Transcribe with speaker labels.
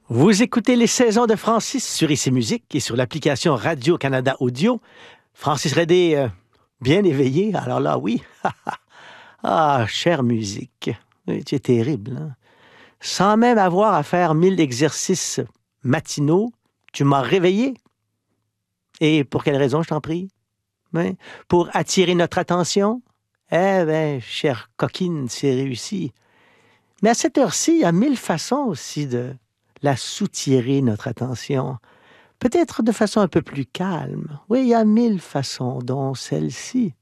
Speaker 1: Vous écoutez les saisons de Francis sur ICI Musique et sur l'application Radio-Canada Audio. Francis Redé, bien éveillé, alors là, oui. Ah, chère musique, oui, tu es terrible. Hein? Sans même avoir à faire 1000 exercices matinaux, tu m'as réveillé. Et pour quelle raison, je t'en prie? Oui? Pour attirer notre attention? Eh bien, chère coquine, c'est réussi. Mais à cette heure-ci, il y a 1000 façons aussi de la soutirer, notre attention. Peut-être de façon un peu plus calme. Oui, il y a 1000 façons, dont celle-ci.